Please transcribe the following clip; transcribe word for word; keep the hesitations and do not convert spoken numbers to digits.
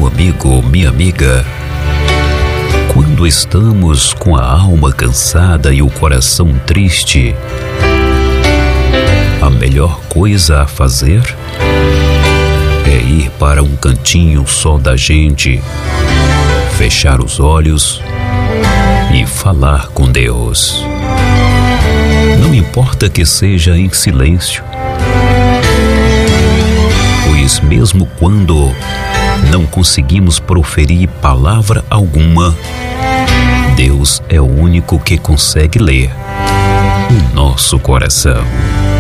Meu amigo, minha amiga, quando estamos com a alma cansada e o coração triste, a melhor coisa a fazer é ir para um cantinho só da gente, fechar os olhos e falar com Deus. Não importa que seja em silêncio, pois mesmo quando não conseguimos proferir palavra alguma, Deus é o único que consegue ler o nosso coração.